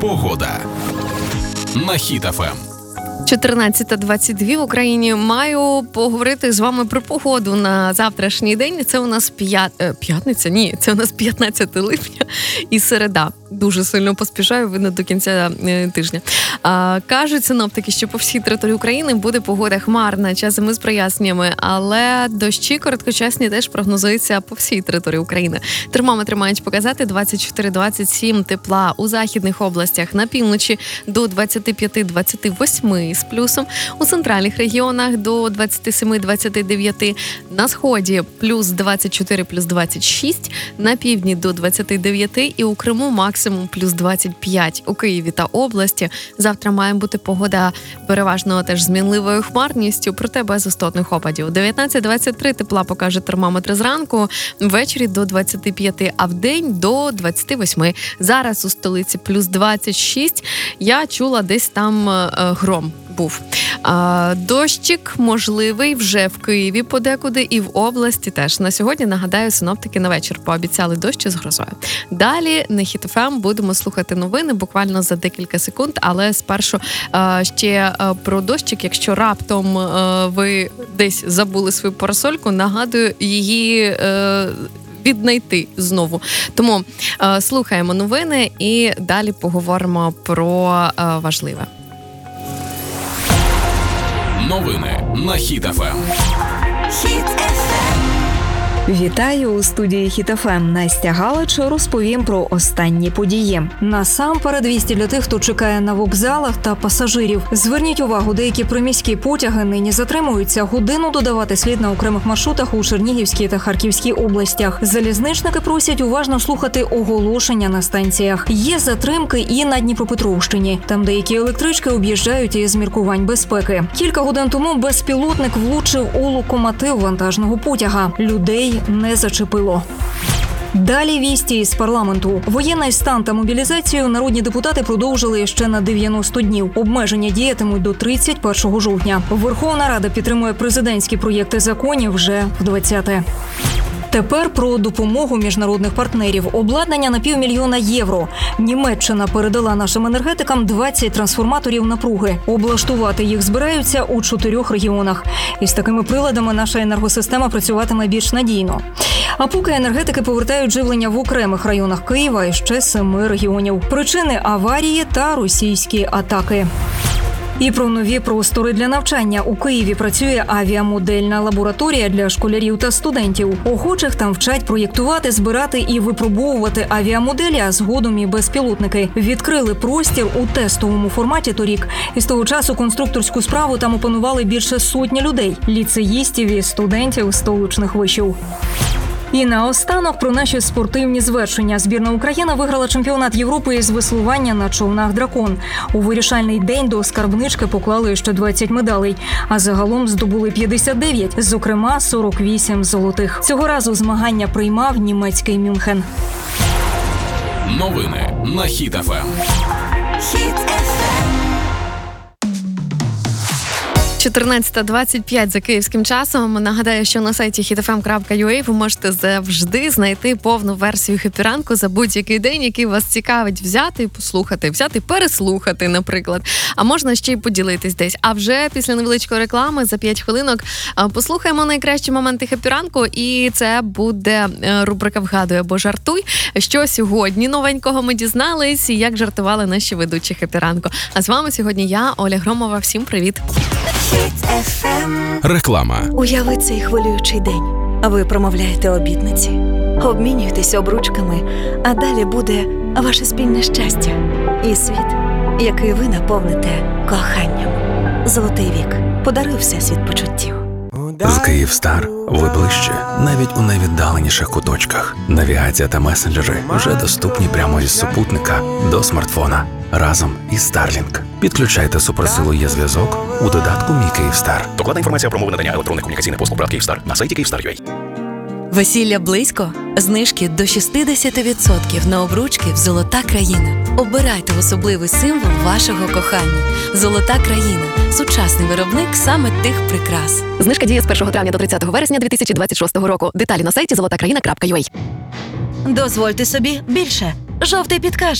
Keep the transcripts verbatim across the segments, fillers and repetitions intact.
Погода на Хіт еф ем. чотирнадцята двадцять два в Україні. Маю поговорити з вами про погоду на завтрашній день. Це у нас п'ят... п'ятниця? Ні, це у нас п'ятнадцяте липня і середа. Дуже сильно поспішаю, видно, до кінця тижня. А, кажуть синоптики, що по всій території України буде погода хмарна, часами з проясненнями, але дощі короткочасні теж прогнозуються по всій території України. Термометри мають показати двадцять чотири двадцять сім тепла у західних областях, на півночі до двадцять п'ять двадцять вісім з плюсом, у центральних регіонах до двадцять сім двадцять дев'ять, на сході плюс двадцять чотири плюс двадцять шість, на півдні до двадцять дев'ять і у Криму максимум плюс двадцять п'ять. У Києві та області завтра має бути погода переважно теж змінливою хмарністю, проте без істотних опадів. дев'ятнадцять двадцять три тепла покаже термометр зранку, ввечері до двадцять п'ять, а вдень до двадцять вісім. Зараз у столиці плюс двадцять шість. Я чула, десь там е, гром був. А, дощик можливий вже в Києві подекуди і в області теж. На сьогодні, нагадаю, синоптики на вечір пообіцяли дощ з грозою. Далі на Хіт еф ем будемо слухати новини буквально за декілька секунд, але спершу а, ще а, про дощик. Якщо раптом а, ви десь забули свою парасольку, нагадую її а, віднайти знову. Тому а, слухаємо новини і далі поговоримо про а, важливе. Новини на Хіт еф ем. Хіт еф ем. Вітаю у студії Хіт еф ем. Настя Галич розповім про останні події. Насамперед вісті для тих, хто чекає на вокзалах та пасажирів. Зверніть увагу, деякі приміські потяги нині затримуються. Годину додавати слід на окремих маршрутах у Чернігівській та Харківській областях. Залізничники просять уважно слухати оголошення на станціях. Є затримки і на Дніпропетровщині. Там деякі електрички об'їжджають із міркувань безпеки. Кілька годин тому безпілотник влучив у локомотив вантажного потяга. Людей не зачепило. Далі вісті із парламенту. Воєнний стан та мобілізацію народні депутати продовжили ще на дев'яносто днів. Обмеження діятимуть до тридцять першого жовтня. Верховна Рада підтримує президентські проєкти законів вже в двадцяте. Тепер про допомогу міжнародних партнерів. Обладнання на півмільйона євро. Німеччина передала нашим енергетикам двадцять трансформаторів напруги. Облаштувати їх збираються у чотирьох регіонах. Із такими приладами наша енергосистема працюватиме більш надійно. А поки енергетики повертають живлення в окремих районах Києва і ще семи регіонів. Причини – аварії та російські атаки. І про нові простори для навчання. У Києві працює авіамодельна лабораторія для школярів та студентів. Охочих там вчать проєктувати, збирати і випробовувати авіамоделі, а згодом і безпілотники. Відкрили простір у тестовому форматі торік. І з того часу конструкторську справу там опанували більше сотні людей – ліцеїстів і студентів столичних вишів. І наостанок про наші спортивні звершення. Збірна України виграла чемпіонат Європи із веслування на човнах «Дракон». У вирішальний день до скарбнички поклали ще двадцять медалей, а загалом здобули п'ятдесят дев'ять, зокрема сорок вісім золотих. Цього разу змагання приймав німецький Мюнхен. Новини на Хіт еф ем. Хіт еф ем. чотирнадцята двадцять п'ять за київським часом. Нагадаю, що на сайті хіт еф ем крапка ю а ви можете завжди знайти повну версію «Хеппі ранку» за будь-який день, який вас цікавить, взяти і послухати, взяти і переслухати, наприклад. А можна ще й поділитись десь. А вже після невеличкої реклами за п'ять хвилинок послухаємо найкращі моменти «Хеппі ранку», і це буде рубрика «Вгадуй або жартуй», що сьогодні новенького ми дізнались і як жартували наші ведучі «Хеппі ранку». А з вами сьогодні я, Оля Громова. Всім привіт! Реклама. Уяви цей хвилюючий день. Ви промовляєте обітниці, обмінюєтесь обручками, а далі буде ваше спільне щастя і світ, який ви наповните коханням. Золотий вік. Подаруй всесвіт почуттів. З Київстар ви ближче, навіть у найвіддаленіших куточках. Навігація та месенджери вже доступні прямо із супутника до смартфона. Разом із Starlink. Підключайте суперсилу є-зв'язок у додатку «Мій Київстар». Докладна інформація про умови надання електронних комунікаційних послуг ПРАТ Київстар на сайті київстар крапка ю а. Весілля близько? Знижки до шістдесят відсотків на обручки в «Золота країна». Обирайте особливий символ вашого кохання. «Золота країна» – сучасний виробник саме тих прикрас. Знижка діє з першого травня до тридцятого вересня дві тисячі двадцять шостого року. Деталі на сайті золота країна крапка ю а. Дозвольте собі більше. Жовтий підкаже.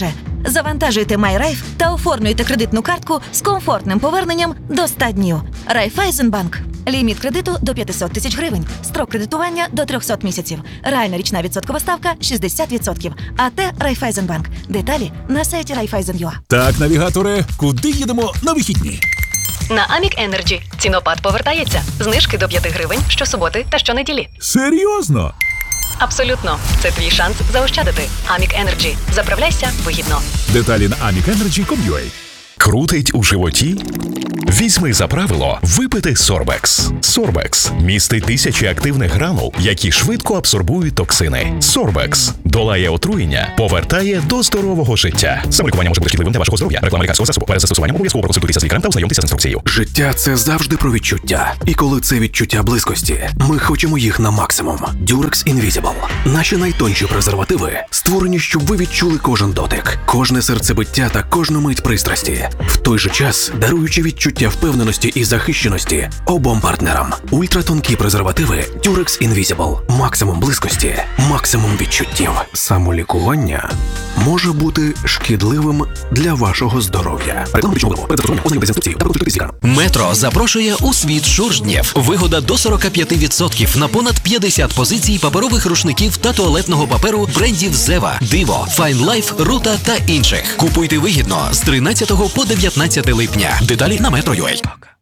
Завантажуйте MyRaiff та оформлюйте кредитну картку з комфортним поверненням до ста днів. Райфайзенбанк. Ліміт кредиту до п'ятсот тисяч гривень. Строк кредитування до триста місяців. Реальна річна відсоткова ставка шістдесят відсотків. АТ Райфайзенбанк. Деталі на сайті райфайзен.ua. Так, навігаторе, куди їдемо на вихідні? На Амік Енерджі. Цінопад повертається. Знижки до п'ять гривень щосуботи та щонеділі. Серйозно? Абсолютно. Це твій шанс заощадити. Амік Енерджі. Заправляйся вигідно. Деталі на амік енерджі крапка ком ю а. Крутить у животі? Візьми за правило випити Сорбекс. Сорбекс містить тисячі активних гранул, які швидко абсорбують токсини. Сорбекс долає отруєння, повертає до здорового життя. Самолікування може бути шкідливим для вашого здоров'я. Реклама лікарського засобу. Перед застосуванням обов'язково проконсультуйтеся з лікарем та ознайомтеся з інструкцією. Життя – це завжди про відчуття. І коли це відчуття близькості, ми хочемо їх на максимум. Durex Invisible. Наші найтонші презервативи створені, щоб ви відчули кожен дотик, кожне серцебиття та кожну мить пристрасті. В той же час даруючи відчуття впевненості і захищеності обом партнерам. Ультратонкі презервативи Durex Invisible. Максимум близькості, максимум відчуттів. Самолікування може бути шкідливим для вашого здоров'я. Реклама пічного виробу. Перед застосуванням ознайомтеся з інструкцією та проконсультуйтесь з лікарем. Метро запрошує у світ шуржнів. Вигода до сорок п'ять відсотків на понад п'ятдесят позицій паперових рушників та туалетного паперу брендів Зева, Диво, Fine Life, Рута та інших. Купуйте вигідно з тринадцятого по дев'ятнадцяте липня. Деталі на метро крапка ю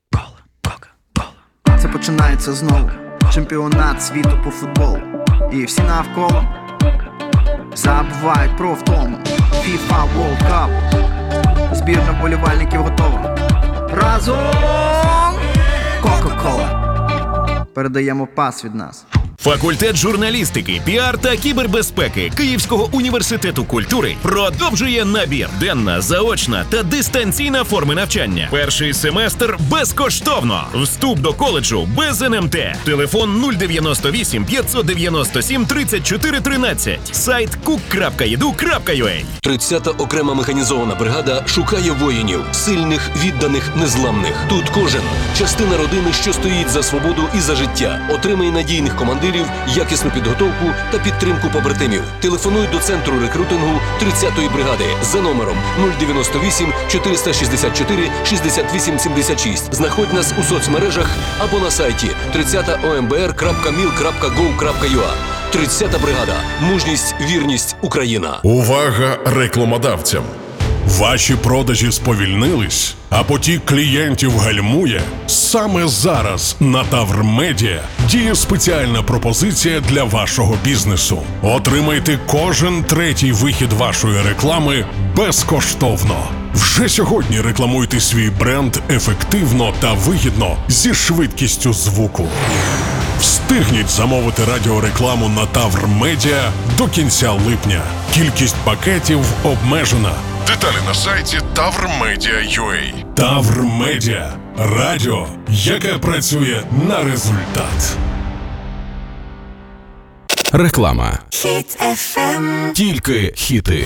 а. Це починається знову. Чемпіонат світу по футболу. І всі навколо забувають про втому. FIFA World Cup. Збірна вболівальників готова. Разом! Кока-кола. Передаємо пас від нас. Факультет журналістики, піар та кібербезпеки Київського університету культури продовжує набір. Денна, заочна та дистанційна форми навчання. Перший семестр безкоштовно. Вступ до коледжу без ен ем те. Телефон нуль дев'яносто вісім п'ятсот дев'яносто сім тридцять чотири тринадцять. Сайт кук крапка і ді ю крапка ю а. тридцята окрема механізована бригада шукає воїнів, сильних, відданих, незламних. Тут кожен – частина родини, що стоїть за свободу і за життя. Отримає надійних командирів, якісну підготовку та підтримку побратимів. Телефонуй до центру рекрутингу тридцятої бригади за номером нуль дев'яносто вісім чотириста шістдесят чотири шістдесят вісім сімдесят шість. Знаходь нас у соцмережах або на сайті тридцята о ем бе ер крапка міл крапка гов крапка ю а. тридцята бригада. Мужність, вірність, Україна. Увага рекламодавцям! Ваші продажі сповільнились, а потік клієнтів гальмує? Саме зараз на Тавр Медіа діє спеціальна пропозиція для вашого бізнесу. Отримайте кожен третій вихід вашої реклами безкоштовно. Вже сьогодні рекламуйте свій бренд ефективно та вигідно зі швидкістю звуку. Встигніть замовити радіорекламу на Тавр Медіа до кінця липня. Кількість пакетів обмежена. Деталі на сайті тавр медіа крапка ю а. Тавр Медіа. Радіо, яке працює на результат. Реклама. Хіт еф ем. Тільки хіти.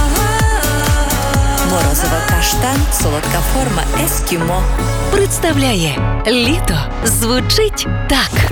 Морозова каштан, солодка форма ескімо. Представляє літо звучить так.